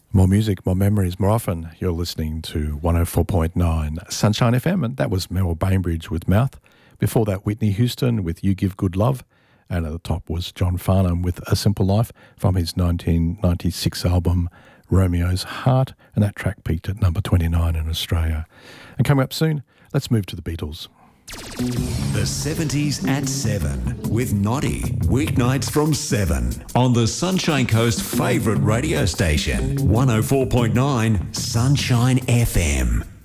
More music, more memories, more often. You're listening to 104.9 Sunshine FM, and that was Merrill Bainbridge with Mouth. Before that, Whitney Houston with You Give Good Love. And at the top was John Farnham with A Simple Life from his 1996 album Romeo's Heart, and that track peaked at number 29 in Australia. And coming up soon, let's move to the Beatles. The 70s at 7 with Noddy. Weeknights from 7 on the Sunshine Coast favourite radio station, 104.9 Sunshine FM.